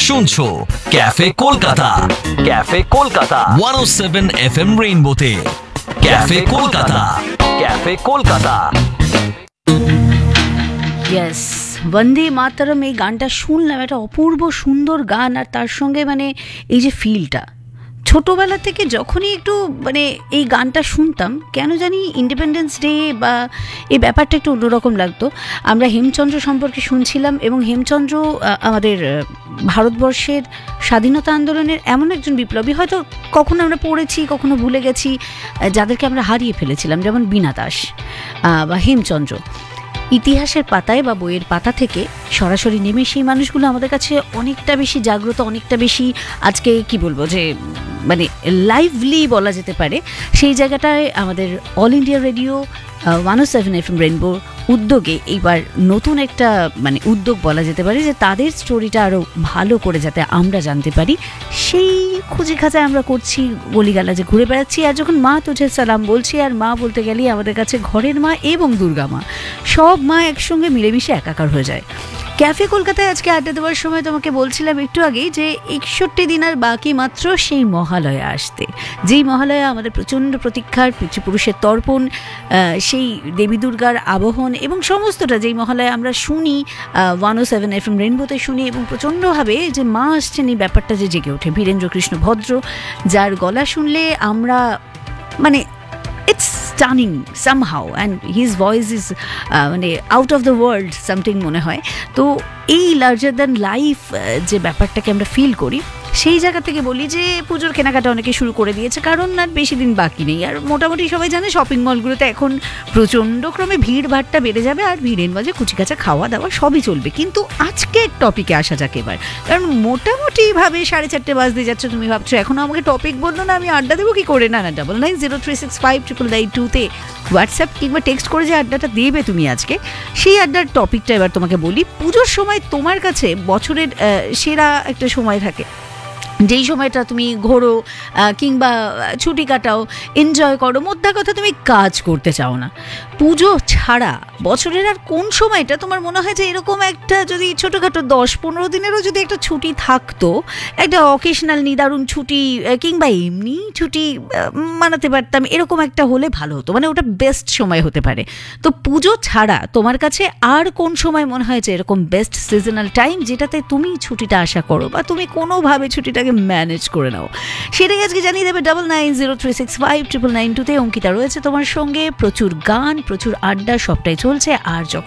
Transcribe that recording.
শুনছো cafe Kolkata 107 FM রেইনবোতে cafe Kolkata yes, বন্দে মাতরম এই গানটা শুনলাম, একটা অপূর্ব সুন্দর গান। আর তার সঙ্গে মানে এই যে ফিলটা, ছোটোবেলা থেকে যখনই একটু মানে এই গানটা শুনতাম, কেন জানি ইন্ডিপেন্ডেন্স ডে বা এই ব্যাপারটা একটু অন্যরকম লাগতো। আমরা হেমচন্দ্র সম্পর্কে শুনছিলাম, এবং হেমচন্দ্র আমাদের ভারতবর্ষের স্বাধীনতা আন্দোলনের এমন একজন বিপ্লবী, হয়তো কখনো আমরা পড়েছি, কখনো ভুলে গেছি, যাদেরকে আমরা হারিয়ে ফেলেছিলাম, যেমন বীণা দাস বা হেমচন্দ্র। ইতিহাসের পাতায় বা বইয়ের পাতা থেকে সরাসরি নেমে সেই মানুষগুলো আমাদের কাছে অনেকটা বেশি জাগ্রত, অনেকটা বেশি আজকে কি বলবো যে মানে লাইভলি বলা যেতে পারে। সেই জায়গাটায় আমাদের all India radio 107 FM rainbow উদ্যোগে এইবার নতুন একটা মানে উদ্যোগ বলা যেতে পারে, যে তাদের স্টোরিটা আরও ভালো করে যাতে আমরা জানতে পারি, সেই খুঁজে খাঁচায় আমরা করছি, গলিগালাজে ঘুরে বেড়াচ্ছি। আর যখন মা তুঝে সালাম বলছি, আর মা বলতে গেলেই আমাদের কাছে ঘরের মা এবং দুর্গা মা, সব মা একসঙ্গে মিলেমিশে একাকার হয়ে যায়। ক্যাফে কলকাতায় আজকে আড্ডা দেওয়ার সময় তোমাকে বলছিলাম একটু আগেই যে 61 দিন আর বাকি মাত্র সেই মহালয়া আসতে, যেই মহালয়া আমাদের প্রচণ্ড প্রতীক্ষার, পিতৃপুরুষের তর্পণ, সেই দেবী দুর্গার আবাহন এবং সমস্তটা, যেই মহালয়া আমরা শুনি 107 FM রেইনবোতে শুনি, এবং প্রচণ্ডভাবে যে মা আসছেন এই ব্যাপারটা যে জেগে ওঠে। বীরেন্দ্র কৃষ্ণ ভদ্র, যার গলা শুনলে আমরা মানে it's stunning somehow, and his voice is মানে out of the world something মনে হয়। তো এই লার্জার দ্যান লাইফ যে ব্যাপারটাকে আমরা ফিল করি, সেই জায়গা থেকে বলি যে পুজোর কেনাকাটা অনেকে শুরু করে দিয়েছে, কারণ আর বেশি দিন বাকি নেই। আর মোটামুটি সবাই জানে শপিং মলগুলোতে এখন প্রচণ্ড ক্রমে ভিড় ভাড়টা বেড়ে যাবে, আর ভিড়ের মাঝে কুচিকাচা খাওয়া দাওয়া সবই চলবে। কিন্তু আজকের টপিকে আসা যাক এবার, কারণ মোটামুটিভাবে 4:30 বাজতে যাচ্ছে। তুমি ভাবছো এখনও আমাকে টপিক বললো না, আমি আড্ডা দেবো কি করে? না, 9903659992 হোয়াটসঅ্যাপ কিংবা টেক্সট করে যে আড্ডাটা দেবে তুমি আজকে, সেই আড্ডার টপিকটা এবার তোমাকে বলি। পুজোর সময় তোমার কাছে বছরের সেরা একটা সময় থাকে, যেই সময়টা তুমি ঘোরো কিংবা ছুটি কাটাও, এনজয় করো, মোদ্দা কথা তুমি কাজ করতে চাও না। পুজো ছাড়া বছরের আর কোন সময়টা তোমার মনে হয় যে এরকম একটা যদি ছোটোখাটো 10-15 দিনেরও যদি একটা ছুটি থাকতো, একটা অকেশনাল নিদারুণ ছুটি কিংবা এমনি ছুটি মানাতে পারতাম, এরকম একটা হলে ভালো হতো, মানে ওটা বেস্ট সময় হতে পারে। তো পুজো ছাড়া তোমার কাছে আর কোন সময় মনে হয় যে এরকম বেস্ট সিজনাল টাইম, যেটাতে তুমি ছুটিটা আশা করো বা তুমি কোনোভাবে ছুটিটাকে ম্যানেজ করে নাও? সেটাই আজকে জানিয়ে দেবে 9903659992 অঙ্কিতা রয়েছে তোমার সঙ্গে। প্রচুর গান, প্রচুর আড্ডা, সবটাই চলছে। আর যখন